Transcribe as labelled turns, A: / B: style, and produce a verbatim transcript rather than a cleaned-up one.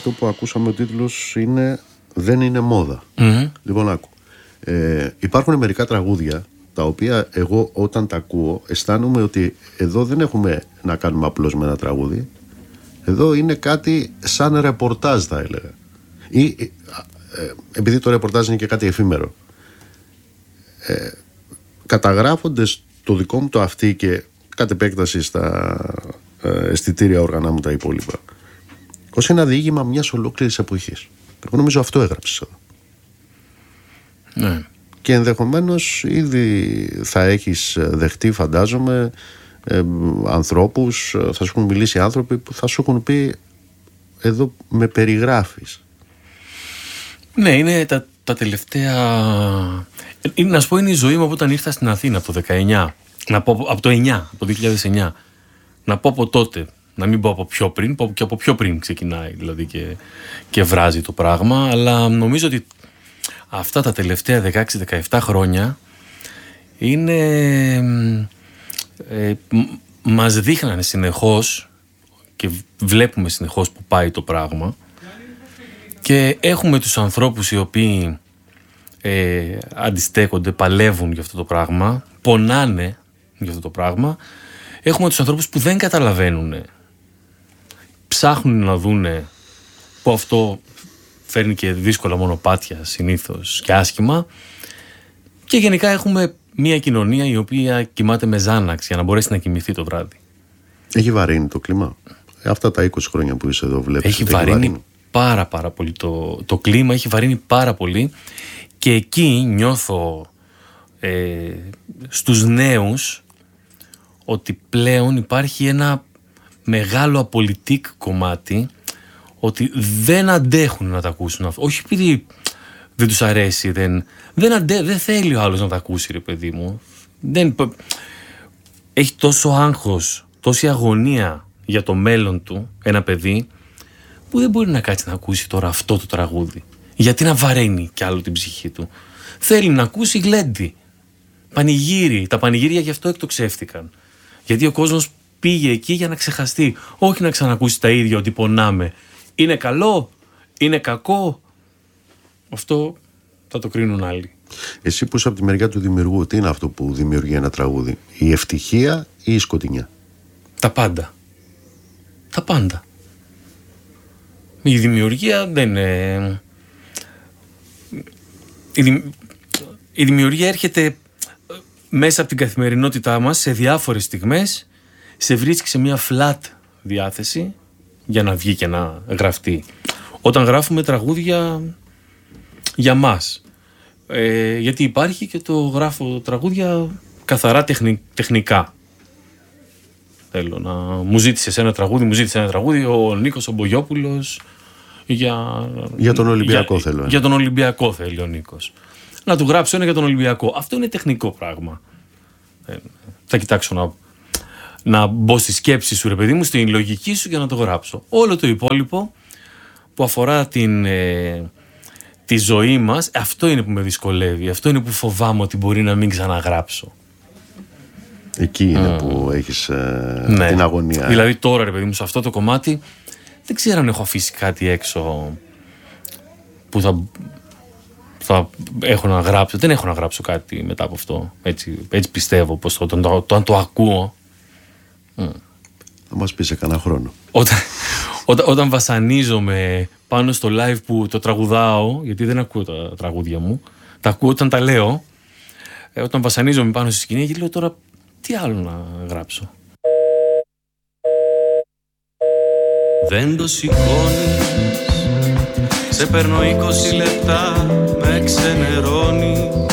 A: αυτό που ακούσαμε, ο τίτλος είναι «Δεν είναι μόδα».
B: Mm-hmm.
A: Λοιπόν, άκου. Ε, υπάρχουν μερικά τραγούδια τα οποία εγώ όταν τα ακούω αισθάνομαι ότι εδώ δεν έχουμε να κάνουμε απλώς με ένα τραγούδι. Εδώ είναι κάτι σαν ρεπορτάζ, θα έλεγα. Ή, ε, ε, επειδή το ρεπορτάζ είναι και κάτι εφήμερο, ε, καταγράφοντας το δικό μου το αυτί και κατ' επέκταση στα ε, αισθητήρια όργανα μου τα υπόλοιπα, ως ένα διήγημα μιας ολόκληρης εποχής. Εγώ νομίζω αυτό έγραψες εδώ.
B: Ναι.
A: Και ενδεχομένως ήδη θα έχεις δεχτεί, φαντάζομαι, ε, ανθρώπους, θα σου έχουν μιλήσει άνθρωποι που θα σου έχουν πει εδώ με περιγράφεις.
B: Ναι, είναι τα, τα τελευταία... Είναι, να σου πω, είναι η ζωή μου από όταν ήρθα στην Αθήνα από το δεκαεννιά. Να πω από το εννιά, από το δύο χιλιάδες εννιά. Να πω από τότε, να μην πω από πιο πριν, πω και από πιο πριν ξεκινάει δηλαδή και, και βράζει το πράγμα. Αλλά νομίζω ότι αυτά τα τελευταία δεκαέξι δεκαεπτά χρόνια είναι... Ε, μας δείχνανε συνεχώς και βλέπουμε συνεχώς που πάει το πράγμα και έχουμε τους ανθρώπους οι οποίοι ε, αντιστέκονται, παλεύουν για αυτό το πράγμα, πονάνε για αυτό το πράγμα. Έχουμε τους ανθρώπους που δεν καταλαβαίνουν, ψάχνουν να δούνε που αυτό φέρνει και δύσκολα μονοπάτια συνήθως και άσχημα, και γενικά έχουμε μια κοινωνία η οποία κοιμάται με ζάναξη για να μπορέσει να κοιμηθεί το βράδυ. Έχει
A: βαρύνει το κλίμα. Αυτά τα είκοσι χρόνια που είσαι εδώ βλέπεις.
B: Έχει βαρύνει, βαρύνει πάρα πάρα πολύ το, το κλίμα, έχει βαρύνει πάρα πολύ, και εκεί νιώθω ε, στους νέους ότι πλέον υπάρχει ένα μεγάλο απολυτικ κομμάτι, ότι δεν αντέχουν να τα ακούσουν αυτό. Όχι επειδή δεν τους αρέσει, δεν, δεν, αντέ, δεν θέλει ο άλλος να τα ακούσει, ρε παιδί μου. Δεν, έχει τόσο άγχος, τόση αγωνία για το μέλλον του ένα παιδί, που δεν μπορεί να κάτσει να ακούσει τώρα αυτό το τραγούδι. Γιατί να βαραίνει κι άλλο την ψυχή του. Θέλει να ακούσει γλέντι, πανηγύρι. Τα πανηγύρια γι' αυτό εκτοξεύτηκαν. Γιατί ο κόσμος πήγε εκεί για να ξεχαστεί, όχι να ξανακούσει τα ίδια, ότι πονάμε. Είναι καλό, είναι κακό, αυτό θα το κρίνουν άλλοι.
A: Εσύ που είσαι από τη μεριά του δημιουργού, τι είναι αυτό που δημιουργεί ένα τραγούδι? Η ευτυχία ή η σκοτεινιά?
B: Τα πάντα. Τα πάντα. Η δημιουργία δεν είναι... Η, δη... η δημιουργία έρχεται μέσα από την καθημερινότητά μας σε διάφορες στιγμές, σε βρίσκει σε μια flat διάθεση για να βγει και να γραφτεί. Όταν γράφουμε τραγούδια για μας, ε, γιατί υπάρχει και το γράφω τραγούδια καθαρά τεχνη, τεχνικά. Θέλω να μου ζήτησε ένα τραγούδι, μου ζήτησε ένα τραγούδι ο Νίκος ο Μπογιόπουλος για,
A: για τον Ολυμπιακό.
B: Για,
A: θέλω ένα.
B: για τον Ολυμπιακό θέλει ο Νίκος. Να του γράψω ένα για τον Ολυμπιακό. Αυτό είναι τεχνικό πράγμα. Ε, θα κοιτάξω να, να μπω στη σκέψη σου, ρε παιδί μου, στην λογική σου, για να το γράψω. Όλο το υπόλοιπο που αφορά την, ε, τη ζωή μας, αυτό είναι που με δυσκολεύει. Αυτό είναι που φοβάμαι ότι μπορεί να μην ξαναγράψω.
A: Εκεί είναι mm. που έχεις ε, ναι. την αγωνία.
B: Δηλαδή τώρα, ρε παιδί μου, σε αυτό το κομμάτι δεν ξέρω αν έχω αφήσει κάτι έξω που θα, θα έχω να γράψω. Δεν έχω να γράψω κάτι μετά από αυτό. Έτσι, έτσι πιστεύω, πως το, το, το, το, αν το ακούω. Mm.
A: Θα μας πει σε κανένα χρόνο.
B: Όταν, όταν, όταν βασανίζομαι πάνω στο live που το τραγουδάω, γιατί δεν ακούω τα τραγούδια μου, τα ακούω όταν τα λέω, ε, όταν βασανίζομαι πάνω στη σκηνή και λέω τώρα τι άλλο να γράψω.
C: Δεν το σηκώνεις, σε παίρνω είκοσι λεπτά, με ξενερώνει.